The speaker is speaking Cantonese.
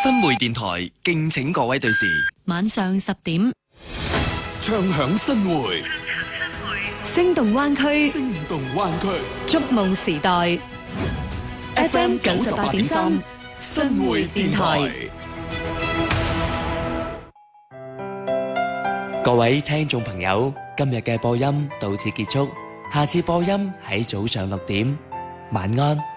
新會電台敬請各位對視。 晚上10點， 唱響新會， 聲動灣區， 聲動灣區， 觸夢時代 ，FM 98.3，新會電台。 各位聽眾朋友，今日嘅播音到此結束，下次播音喺早上6點，晚安。